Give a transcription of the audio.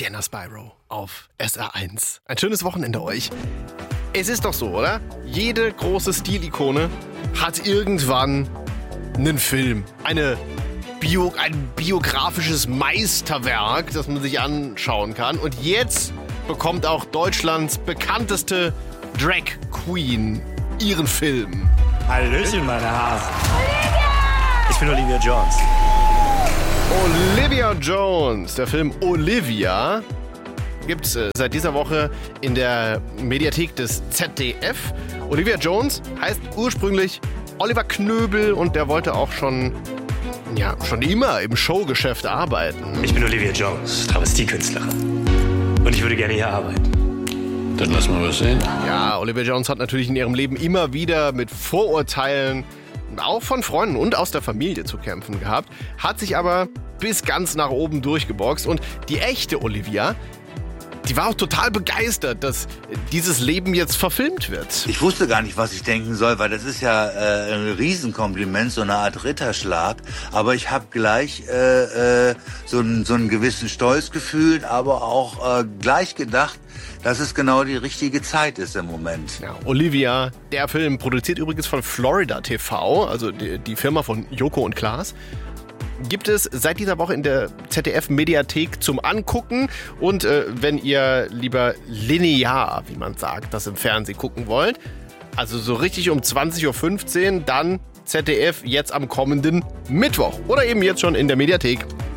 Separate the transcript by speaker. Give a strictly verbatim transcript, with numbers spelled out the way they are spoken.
Speaker 1: Sienna Spyro auf S R eins. Ein schönes Wochenende euch. Es ist doch so, oder? Jede große Stilikone hat irgendwann einen Film, eine Bio, ein biografisches Meisterwerk, das man sich anschauen kann. Und jetzt bekommt auch Deutschlands bekannteste Drag Queen ihren Film.
Speaker 2: Hallöchen, meine Hasen. Olivia! Ich bin Olivia Jones.
Speaker 1: Olivia Jones, der Film Olivia, gibt es äh, seit dieser Woche in der Mediathek des Z D F. Olivia Jones heißt ursprünglich Oliver Knöbel und der wollte auch schon, ja, schon immer im Showgeschäft arbeiten.
Speaker 2: Ich bin Olivia Jones, Travestiekünstlerin. Und ich würde gerne hier arbeiten.
Speaker 3: Dann lass mal was sehen.
Speaker 1: Ja, Olivia Jones hat natürlich in ihrem Leben immer wieder mit Vorurteilen, auch von Freunden und aus der Familie zu kämpfen gehabt, hat sich aber bis ganz nach oben durchgeboxt. Und die echte Olivia, die war auch total begeistert, dass dieses Leben jetzt verfilmt wird.
Speaker 4: Ich wusste gar nicht, was ich denken soll, weil das ist ja äh, ein Riesenkompliment, so eine Art Ritterschlag. Aber ich habe gleich äh, äh, so, einen, so einen gewissen Stolz gefühlt, aber auch äh, gleich gedacht, dass es genau die richtige Zeit ist im Moment.
Speaker 1: Ja, Olivia, der Film, produziert übrigens von Florida T V, also die, die Firma von Joko und Klaas. Gibt es seit dieser Woche in der Z D F-Mediathek zum Angucken. Und äh, wenn ihr lieber linear, wie man sagt, das im Fernsehen gucken wollt, also so richtig um zwanzig Uhr fünfzehn, dann Z D F jetzt am kommenden Mittwoch. Oder eben jetzt schon in der Mediathek.